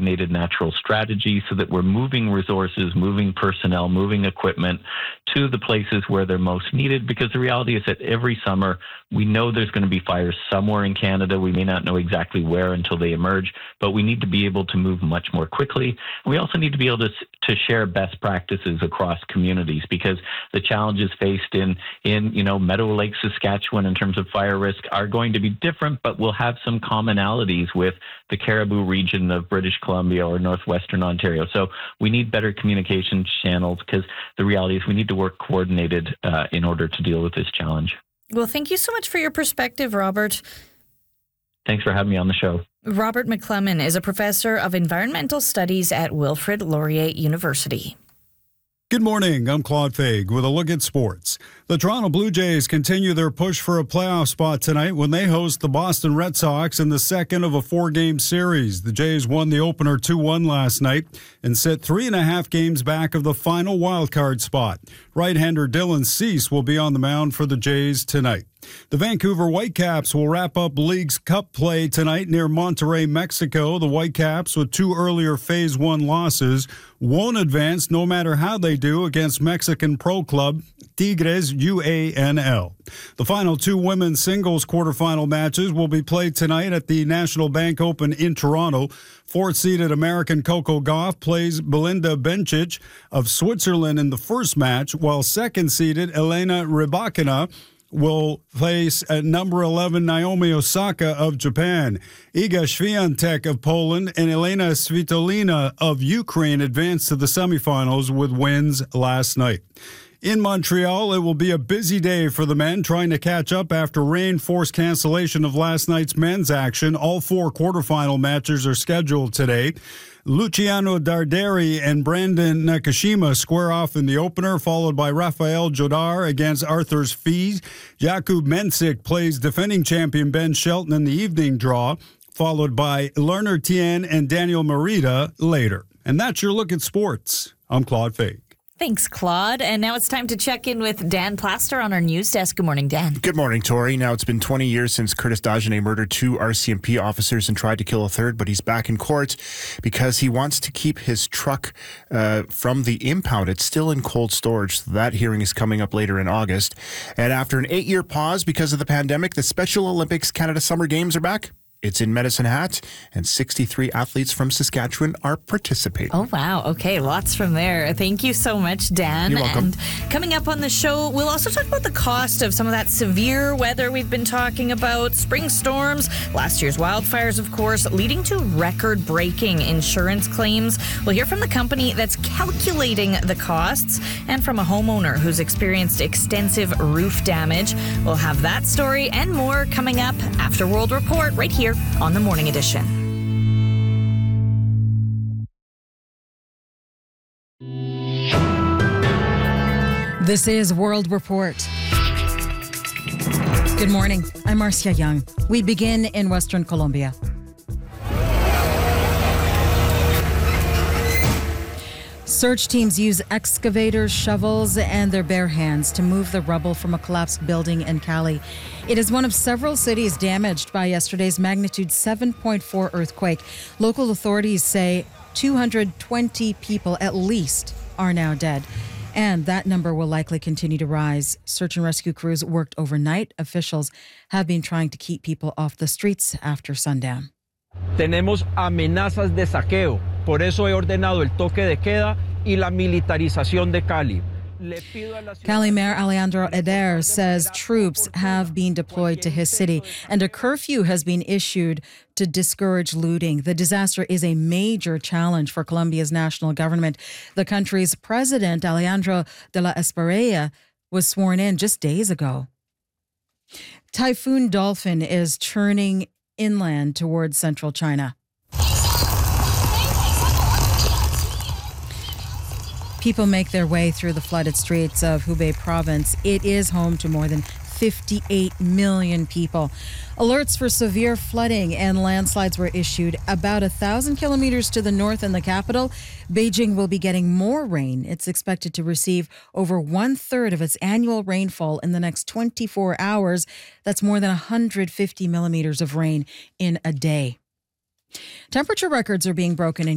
coordinated natural strategy so that we're moving resources, moving personnel, moving equipment to the places where they're most needed. Because the reality is that every summer, we know there's going to be fires somewhere in Canada. We may not know exactly where until they emerge, but we need to be able to move much more quickly. And we also need to be able to share best practices across communities, because the challenges faced in Meadow Lake, Saskatchewan, in terms of fire risk are going to be different, but we'll have some commonalities with the Cariboo region of British Columbia or northwestern Ontario. So we need better communication channels, because the reality is we need to work coordinated in order to deal with this challenge. Well, thank you so much for your perspective, Robert. Thanks for having me on the show. Robert McClellan is a professor of environmental studies at Wilfrid Laurier University. Good morning, I'm Claude Faig with a look at sports. The Toronto Blue Jays continue their push for a playoff spot tonight when they host the Boston Red Sox in the second of a 4-game series. The Jays won the opener 2-1 last night and sit 3.5 games back of the final wildcard spot. Right-hander Dylan Cease will be on the mound for the Jays tonight. The Vancouver Whitecaps will wrap up League's Cup play tonight near Monterrey, Mexico. The Whitecaps, with 2 earlier Phase 1 losses, won't advance no matter how they do against Mexican pro club Tigres UANL. The final 2 women's singles quarterfinal matches will be played tonight at the National Bank Open in Toronto. 4th-seeded American Coco Gauff plays Belinda Bencic of Switzerland in the first match, while 2nd-seeded Elena Rybakina will face at number 11 Naomi Osaka of Japan. Iga Swiatek of Poland and Elena Svitolina of Ukraine advanced to the semifinals with wins last night. In Montreal, it will be a busy day for the men trying to catch up after rain forced cancellation of last night's men's action. All 4 quarterfinal matches are scheduled today. Luciano Darderi and Brandon Nakashima square off in the opener, followed by Rafael Jodar against Arthur's Fees. Jakub Mensik plays defending champion Ben Shelton in the evening draw, followed by Lerner Tien and Daniel Merida later. And that's your look at sports. I'm Claude Faig. Thanks, Claude. And now it's time to check in with Dan Plaster on our news desk. Good morning, Dan. Good morning, Tori. Now, it's been 20 years since Curtis Dagenet murdered 2 RCMP officers and tried to kill a third, but he's back in court because he wants to keep his truck from the impound. It's still in cold storage. So that hearing is coming up later in August. And after an 8-year pause because of the pandemic, the Special Olympics Canada Summer Games are back. It's in Medicine Hat, and 63 athletes from Saskatchewan are participating. Oh, wow. Okay, lots from there. Thank you so much, Dan. You're welcome. And coming up on the show, we'll also talk about the cost of some of that severe weather we've been talking about, spring storms, last year's wildfires, of course, leading to record-breaking insurance claims. We'll hear from the company that's calculating the costs and from a homeowner who's experienced extensive roof damage. We'll have that story and more coming up after World Report right here on the Morning Edition. This is World Report. Good morning. I'm Marcia Young. We begin in Western Colombia. Search teams use excavators, shovels, and their bare hands to move the rubble from a collapsed building in Cali. It is one of several cities damaged by yesterday's magnitude 7.4 earthquake. Local authorities say 220 people at least are now dead. And that number will likely continue to rise. Search and rescue crews worked overnight. Officials have been trying to keep people off the streets after sundown. Tenemos amenazas de saqueo. Por eso he ordenado el toque de queda y la militarización de Cali. Cali Mayor Alejandro Eder says troops have been deployed to his city and a curfew has been issued to discourage looting. The disaster is a major challenge for Colombia's national government. The country's president, Alejandro de la Espriella, was sworn in just days ago. Typhoon Dolphin is churning inland towards central China. People make their way through the flooded streets of Hubei province. It is home to more than 58 million people. Alerts for severe flooding and landslides were issued about 1,000 kilometers to the north in the capital. Beijing will be getting more rain. It's expected to receive over 1/3 of its annual rainfall in the next 24 hours. That's more than 150 millimeters of rain in a day. Temperature records are being broken in